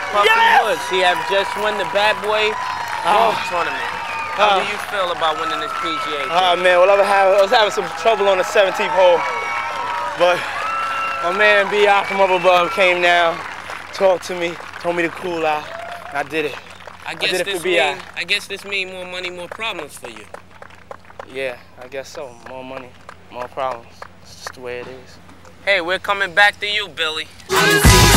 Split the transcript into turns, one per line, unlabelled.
Puffy Woods, he have just won the Bad Boy Golf Tournament. How do you feel about winning this PGA?
Man, well, I was having some trouble on the 17th hole, but my man B.I. from up above came down, talked to me, told me to cool out, and I did it.
I guess this mean more money, more problems for you.
Yeah, I guess so. More money, more problems. It's just the way it is.
Hey, we're coming back to you, Billy.